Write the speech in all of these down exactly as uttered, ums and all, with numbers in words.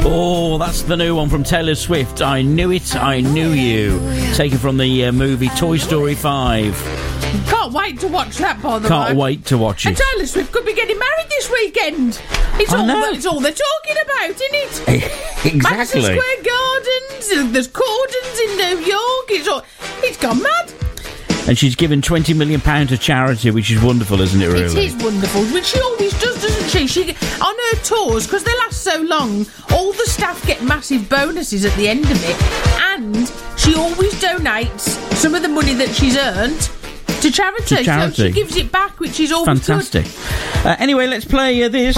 Oh, that's the new one from Taylor Swift. I Knew It, I Knew You. Taken from the uh, movie Toy Story five. Can't wait to watch that, by the Can't way. wait to watch And it. Taylor Swift could be getting married this weekend. It's I all, know. it's all they're talking about, isn't it? Exactly. Madison Square Gardens, there's Cordons in New York. It's all, it's gone mad. And she's given twenty million pounds to charity, which is wonderful, isn't it, really? It is wonderful, which she always does, doesn't she? She on her tours, because they last so long, all the staff get massive bonuses at the end of it, and she always donates some of the money that she's earned to charity. To charity. So she gives it back, which is always fantastic. good. Uh, anyway, let's play uh, this.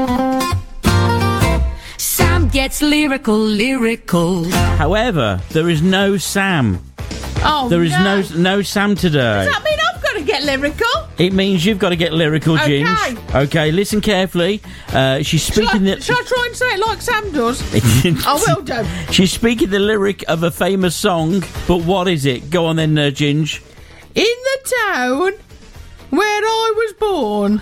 Sam gets lyrical, lyrical. However, there is no Sam. Oh, There is no. no no Sam today. Does that mean I've got to get lyrical? It means you've got to get lyrical, Okay. Ginge. Okay, listen carefully. Uh, she's Shall I, speaking the. shall I try and say it like Sam does? I will do. She's speaking the lyric of a famous song, but what is it? Go on then, uh, Ginge. In the town where I was born.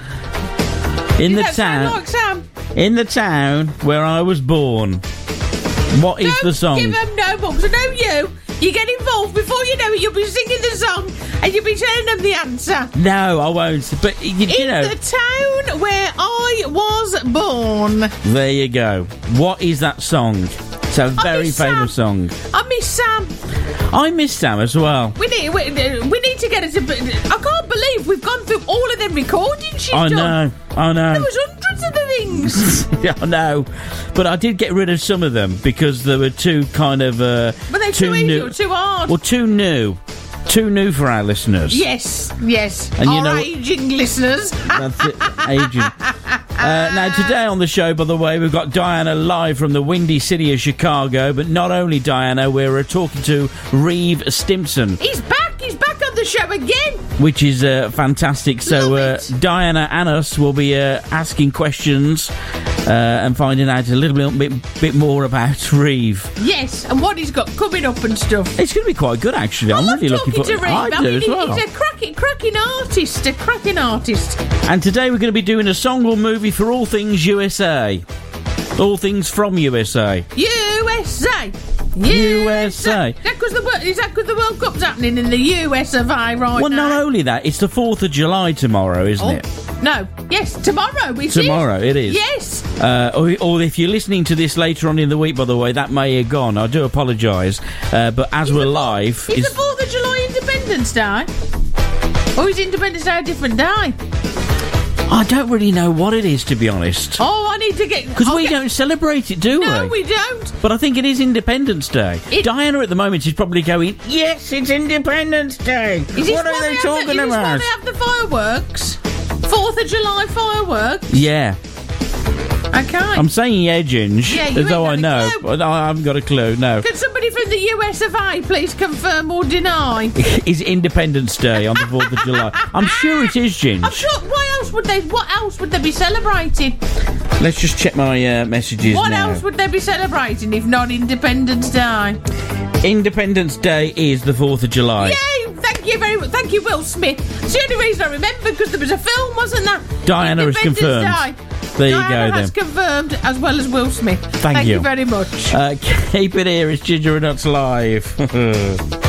In the Does that sound town. like Sam? In the town where I was born. What is Don't the song? give them no books. I know you. You get involved before you know it. You'll be singing the song and you'll be telling them the answer. No, I won't. But you, you In know, the town where I was born. there you go. What is that song? It's a very miss famous Sam. song. I miss Sam. I miss Sam as well. We need, we, we need to get it. To, I can't believe we've gone through all of them recordings she's I done. know. I know. There was hundreds of the things. Yeah, I know, but I did get rid of some of them because there were too kind of uh, But they're too, easy new, or too hard. well, too new, too new for our listeners. Yes, yes. And you Our know- aging listeners. That's it, aging. Uh, now, today on the show, by the way, we've got Diana live from the windy city of Chicago. But not only Diana, we're uh, talking to Reeve Stimson, He's back. He's back on the show again. which is uh, fantastic. So Love uh, it. Diana and us will be uh, asking questions uh, and finding out a little bit, bit more about Reeve. Yes, and what he's got coming up and stuff. It's going to be quite good, actually. I I'm love really looking talking for. to Reeve. I do mean, as he- well. he's a cracking, cracking artist. A cracking artist. And today we're going to be doing a song or movie for all things U S A, all things from U S A. U S A. U S A. Is that 'cause the, wor- is that 'cause the World Cup's happening in the U S of A right Well, now? not only that, it's the fourth of July tomorrow, isn't Oh, it? no. Yes, tomorrow. Is Tomorrow, it is. Yes. Uh, or, or if you're listening to this later on in the week, by the way, that may have gone. I do apologise. Uh, but as we're live, Is it's, the fourth of July Independence Day? Or is Independence Day a different day? I don't really know what it is, to be honest. Oh, I need to get... Because I'll we get- don't celebrate it, do No, we? we don't. But I think it is Independence Day. It- Diana at the moment is probably going, yes, it's Independence Day. Is this What why are they have talking the, is about? This why they have the fireworks? Fourth of July fireworks? Yeah. Okay. I'm saying yeah, Ginge, Yeah, you as though I ain't got know. a clue. But I haven't got a clue, no. Can somebody from the U S of A please confirm or deny? Is Independence Day on the fourth of July? I'm sure it is, I'm Ginge. sure. Why else would they? What else would they be celebrating? Let's just check my uh, messages What now. else would they be celebrating if not Independence Day? Independence Day is the fourth of July. Yay! Thank you very much. Thank you, Will Smith. It's the only reason I remember because there was a film, wasn't there? Diana has Independence confirmed. Day. There you Diana go, has then. confirmed, as well as Will Smith. Thank you you. very much. Uh, keep it here, it's Ginger and Nuts Live.